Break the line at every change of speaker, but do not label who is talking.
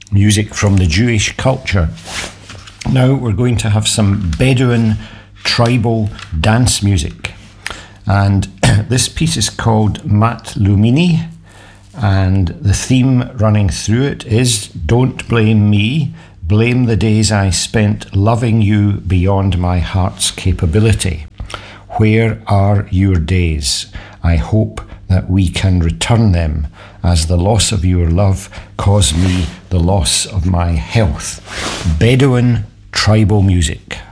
music from the Jewish culture. Now we're going to have some Bedouin tribal dance music. And this piece is called Mat Lumini, and the theme running through it is "Don't blame me, blame the days I spent loving you beyond my heart's capability. Where are your days? I hope that we can return them, as the loss of your love caused me the loss of my health." Bedouin tribal music.